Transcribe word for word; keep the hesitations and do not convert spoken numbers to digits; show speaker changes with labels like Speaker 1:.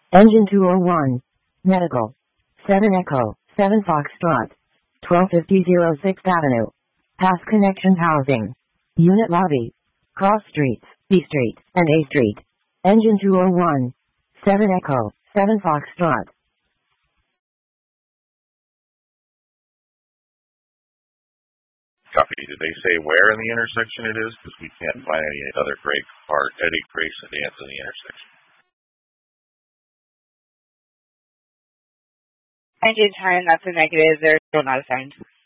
Speaker 1: Engine two oh one. Medical. seven Echo, seven Foxtrot. twelve fifty sixth Avenue. Pass connection housing. Unit lobby. Cross streets, B Street, and A Street. Engine two oh one. seven Echo, seven Foxtrot.
Speaker 2: Copy. Did they say where in the intersection it is? Because we can't find any other gray car, Eddie Gray sedans in the intersection.
Speaker 3: Engine time, that's a negative. They're still not assigned.